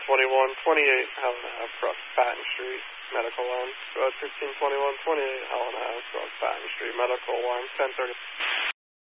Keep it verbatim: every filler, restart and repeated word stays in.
twenty-one twenty-eight Helena Ave, across Patton Street, medical line. Road fifteen twenty-one twenty-eight Helena Ave, across Patton Street, medical line, ten thirty.